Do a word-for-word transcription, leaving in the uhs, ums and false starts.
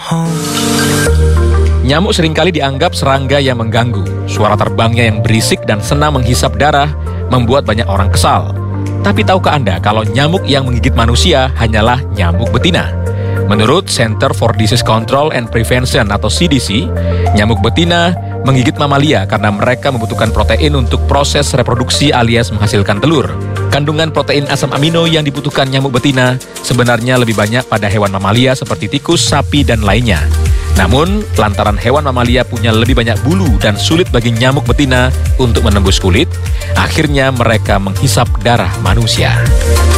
home. Nyamuk seringkali dianggap serangga yang mengganggu. Suara terbangnya yang berisik dan senang menghisap darah membuat banyak orang kesal. Tapi tahukah Anda kalau nyamuk yang menggigit manusia hanyalah nyamuk betina? Menurut Center for Disease Control and Prevention atau C D C, nyamuk betina menggigit mamalia karena mereka membutuhkan protein untuk proses reproduksi alias menghasilkan telur. Kandungan protein asam amino yang dibutuhkan nyamuk betina sebenarnya lebih banyak pada hewan mamalia seperti tikus, sapi, dan lainnya. Namun, lantaran hewan mamalia punya lebih banyak bulu dan sulit bagi nyamuk betina untuk menembus kulit, akhirnya mereka menghisap darah manusia.